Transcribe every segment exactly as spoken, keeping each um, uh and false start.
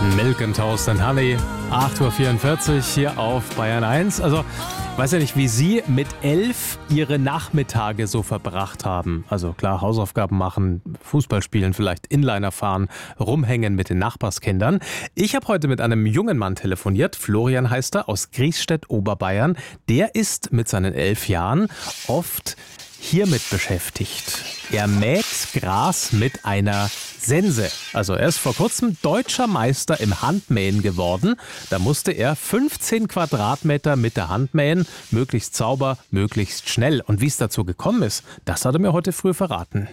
Milk and Toast and Honey, acht Uhr vierundvierzig hier auf Bayern eins. Also, ich weiß ja nicht, wie Sie mit elf Ihre Nachmittage so verbracht haben. Also klar, Hausaufgaben machen, Fußball spielen, vielleicht Inliner fahren, rumhängen mit den Nachbarskindern. Ich habe heute mit einem jungen Mann telefoniert, Florian heißt er, aus Griesstedt, Oberbayern. Der ist mit seinen elf Jahren oft hiermit beschäftigt. Er mäht Gras mit einer Sense. Also er ist vor kurzem deutscher Meister im Handmähen geworden. Da musste er fünfzehn Quadratmeter mit der Hand mähen. Möglichst sauber, möglichst schnell. Und wie es dazu gekommen ist, das hat er mir heute früh verraten.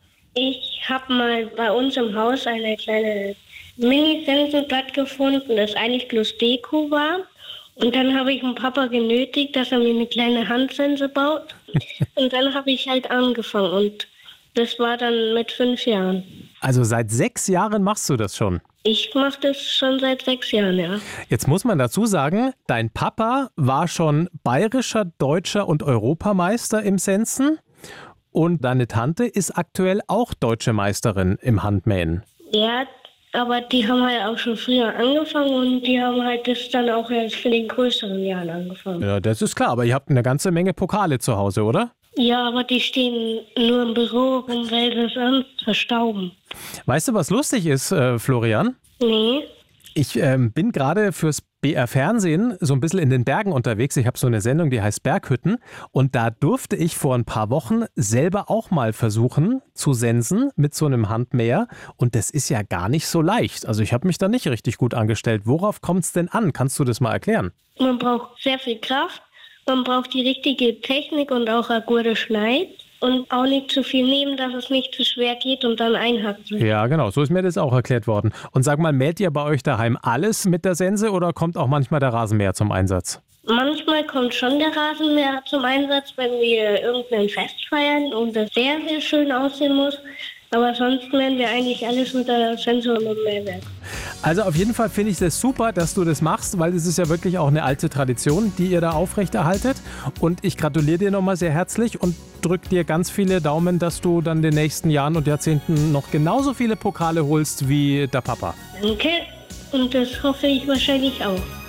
Ich habe mal bei uns im Haus eine kleine Mini-Sensenblatt gefunden, das eigentlich bloß Deko war. Und dann habe ich den Papa genötigt, dass er mir eine kleine Handsense baut. Und dann habe ich halt angefangen. Und das war dann mit fünf Jahren. Also seit sechs Jahren machst du das schon? Ich mache das schon seit sechs Jahren, ja. Jetzt muss man dazu sagen, dein Papa war schon bayerischer, deutscher und Europameister im Sensen. Und deine Tante ist aktuell auch deutsche Meisterin im Handmähen. Ja, aber die haben halt auch schon früher angefangen und die haben halt das dann auch erst für den größeren Jahren angefangen. Ja, das ist klar, aber ihr habt eine ganze Menge Pokale zu Hause, oder? Ja, aber die stehen nur im Büro rum, weil sie sonst verstauben. Weißt du, was lustig ist, äh, Florian? Nee. Ich ähm, bin gerade fürs B R Fernsehen so ein bisschen in den Bergen unterwegs. Ich habe so eine Sendung, die heißt Berghütten. Und da durfte ich vor ein paar Wochen selber auch mal versuchen zu sensen mit so einem Handmäher. Und das ist ja gar nicht so leicht. Also ich habe mich da nicht richtig gut angestellt. Worauf kommt es denn an? Kannst du das mal erklären? Man braucht sehr viel Kraft. Man braucht die richtige Technik und auch eine gute Schneid. Und auch nicht zu viel nehmen, dass es nicht zu schwer geht und dann einhacken. Ja, genau. So ist mir das auch erklärt worden. Und sag mal, mäht ihr bei euch daheim alles mit der Sense oder kommt auch manchmal der Rasenmäher zum Einsatz? Manchmal kommt schon der Rasenmäher zum Einsatz, wenn wir irgendein Fest feiern und das sehr, sehr schön aussehen muss. Aber sonst mähen wir eigentlich alles mit der Sense und mit dem Mähwerk. Also auf jeden Fall finde ich das super, dass du das machst, weil es ist ja wirklich auch eine alte Tradition, die ihr da aufrechterhaltet. Und ich gratuliere dir nochmal sehr herzlich und drücke dir ganz viele Daumen, dass du dann in den nächsten Jahren und Jahrzehnten noch genauso viele Pokale holst wie der Papa. Danke und das hoffe ich wahrscheinlich auch.